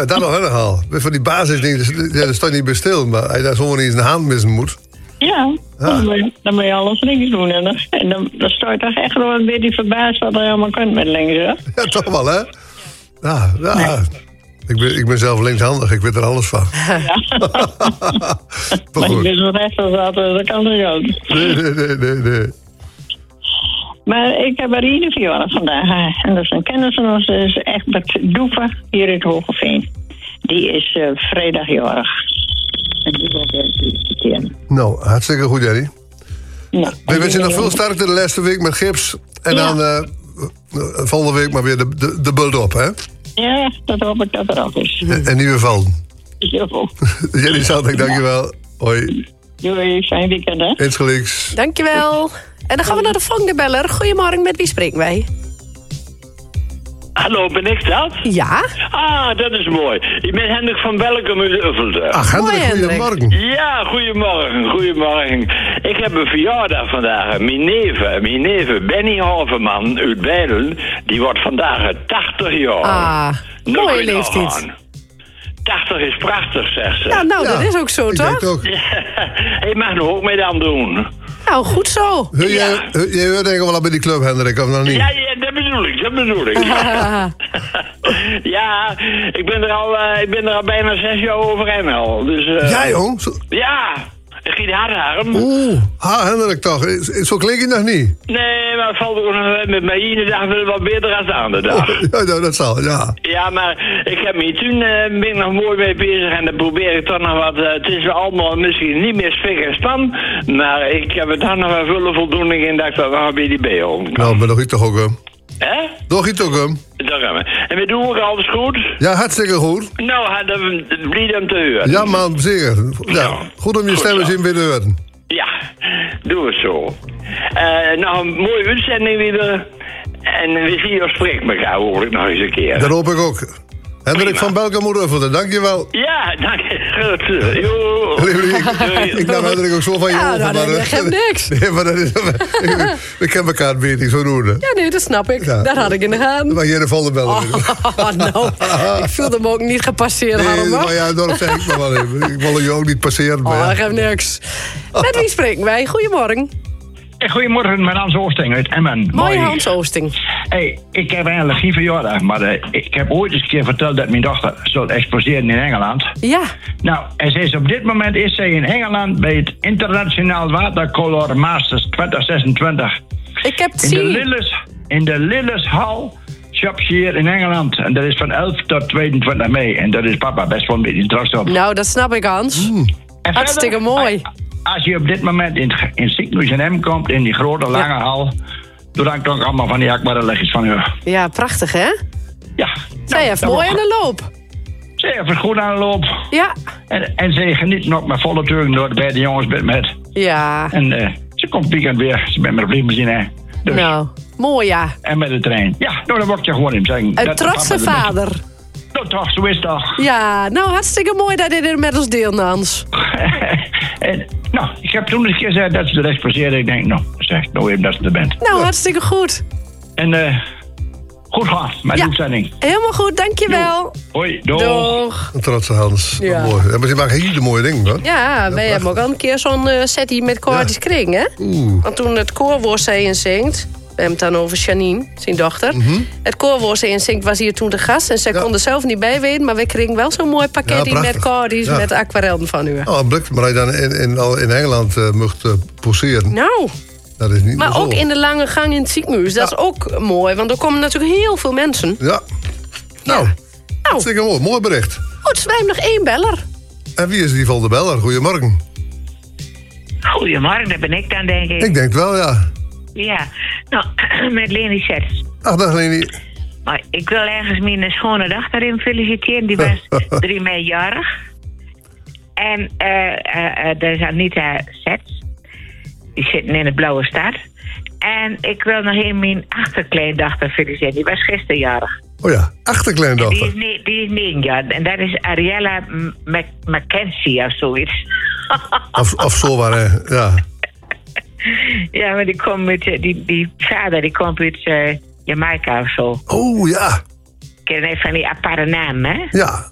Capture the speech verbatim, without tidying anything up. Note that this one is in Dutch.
ja, dat nog helemaal. Van die basisdingen, ja, daar sta je niet bij stil. Maar als je daar zomaar eens een hand missen moet. Ja, ja. Dan, moet je, dan moet je alles links doen. En dan, en dan, dan sta je toch echt gewoon een beetje verbaasd wat er helemaal kunt met links, hè? Ja, toch wel, hè? Ja, ja. Nee. Ik ben, ik ben zelf linkshandig, ik weet er alles van. Ja. Maar ik ben zo rechter zat, dat kan toch ook. Nee, nee, nee, nee, nee. Maar ik heb er ieder verjaardag vandaag. En dat is een kennis van ons, dat is Egbert Doeven, hier in het Hogeveen. Die is uh, vrijdagjarig. En die wil ik even feliciteren. Nou, hartstikke goed, Jenny. Nou, we wensen nog veel sterkte de laatste week met gips. En ja. dan uh, volgende week maar weer de, de, de bult op, hè? Ja, dat hoop ik dat er ook is. En, en nieuwe vallen. Ja. Jenny Zandijk, dankjewel. Hoi. Doei, fijn weekend, hè? Insgelijks. Dankjewel. En dan gaan we naar de volgende beller. Goedemorgen, met wie spreken wij? Hallo, ben ik dat? Ja. Ah, dat is mooi. Ik ben Hendrik van Belkom uit Uffelde. Ach, Hendrik, goedemorgen. Ja, goedemorgen, goedemorgen. Ik heb een verjaardag vandaag. Mijn neef, mijn neef Benny Halverman uit Beidel, die wordt vandaag tachtig jaar. Ah, Nog mooie leeftijd. tachtig is prachtig, zegt ze. Ja, nou, ja, dat is ook zo, toch? Ook. Ja, ik mag er ook mee aan doen. Nou, goed zo. He, ja. Je, je hoort denk ik wel bij die club, Hendrik, of nog niet? Ja, ja, dat bedoel ik, dat bedoel ik. Ja, ik ben er al, uh, ik ben er al bijna zes jaar overheen al. Dus, uh, ja, jong? Zo... Ja, ik giet hard arm. Oeh, ha, Hendrik toch. Zo klink je nog niet. Nee, maar het valt ook nog met mijn ene dag wel wat beter dan de andere dag. Oh, ja, nou, dat zal, ja. Ja, maar ik heb me toen uh, ben ik nog mooi mee bezig en dan probeer ik toch nog wat. Uh, het is wel allemaal misschien niet meer spik en span, maar ik heb er dan nog wel volle voldoening in dat ik dat nog bij die B O kan. Nou, maar nog iets toch ook, hè? Hè? Nog iets ook, hè? Daar gaan we. En we doen ook alles goed? Ja, hartstikke goed. Nou, dat blied hem te horen. Ja, man, zeker. Ja, goed om je stem eens in binnen te horen. Ja, doen we zo. Uh, nou, een mooie uitzending weer. En we zien je spreken elkaar hoor ik nog eens een keer. Dat hoop ik ook. Hendrik van Belkom moet Uffelde, dankjewel. Ja, dank je. Goed. Jo. Ik nam Hendrik ook zo van je ja, over. Ja, nou, dat geeft niks. Nee, maar dat is... We kennen elkaar beter, zo doen we. Ja, nee, dat snap ik. Ja. Dat had ik in de gaten. Dan mag je de volgende bellen. Oh, nou, ik voelde hem ook niet gepasseerd, nee, Harm. Maar ja, daarom zeg ik maar wel even. Ik wil je ook niet passeren. Oh, dat geeft niks. Met wie spreken wij? Goedemorgen. Goedemorgen, mijn Hans Oosting uit Emmen. Mooi Hans Oosting. Hey, ik heb eigenlijk geen verjaardag, maar uh, ik heb ooit eens een keer verteld dat mijn dochter zal exposeren in Engeland. Ja. Nou, en ze is op dit moment is zij in Engeland bij het Internationaal Watercolor Masters twintig zesentwintig. Ik heb het in zien. De Lillis, in de Lillis Hall, Shropshire in Engeland. En dat is van elf tot tweeëntwintig mei. En dat is papa best wel een beetje interesse op. Nou, dat snap ik, Hans. Mm. Hartstikke verder, mooi. Als je op dit moment in het ziekenhuis in Emmen komt, in die grote lange ja. hal, doe dan toch allemaal van die aquarelletjes van u. Ja, prachtig, hè? Ja. Zij heeft mooi aan de loop. Zij heeft goed aan de loop. Ja. En, en ze geniet nog met volle teugen door de beide jongens met met. Ja. En uh, ze komt weekend weer. Ze bent met een vliegmachine. Dus. Nou, mooi ja. En met de trein. Ja, nou, dan word je gewoon in zeggen. Een trotse vader. Nou toch, zo is het toch. Ja, nou hartstikke mooi dat dit er met ons deelt, Hans. En, nou, ik heb toen eens gezegd dat ze er exposeerde. Ik denk, nou, zeg, nou even dat ze er bent. Nou, hartstikke goed. En uh, goed gaan met ja, de uitzending. Helemaal goed, dankjewel. Jo. Hoi, doeg. Doeg. Een trotse Hans. Ja. Mooi. Ja, maar ze maken hele mooie dingen, hoor. Ja, wij ja, hebben ook al een keer zo'n uh, settie met koortjes ja. gekregen, hè? Oeh. Want toen het koorwoord zei en zingt... We hebben het dan over Janine, zijn dochter. Mm-hmm. Het koorwoord en Zink was hier toen de gast. En zij ja. kon er zelf niet bij weten. Maar we kregen wel zo'n mooi pakket ja, met koortjes, ja. met aquarellen van u. Oh, blik, maar hij dan in, in, in Engeland uh, mocht uh, poseren. Nou, dat is niet maar ook zo. in de lange gang in het ziekenhuis. Dat ja. is ook mooi, want er komen natuurlijk heel veel mensen. Ja. Nou, ja. hartstikke mooi. Mooi bericht. Goed, wij hebben nog één beller. En wie is die volgende beller? Goedemorgen. Goedemorgen, dat ben ik dan, denk ik. Ik denk wel, ja. Ja, nou, met Leni Sets. Ach, dag Leni. Maar ik wil ergens mijn schone dochter in feliciteren. Die was drie mei jarig. En uh, uh, uh, dat is Anita Sets. Die zitten in het Blauwe Stad. En ik wil nog even mijn achterkleindochter feliciteren. Die was gisteren jarig. Oh ja, achterkleindochter. Die is, die is negen jaar. En dat is Ariella Mac Mackenzie of zoiets. of, of zo waar, hè. Ja. Ja, maar die komt met die, die vader die komt uit uh, Jamaica of zo. Oh ja. Ik ken even van die aparte naam, hè? Ja,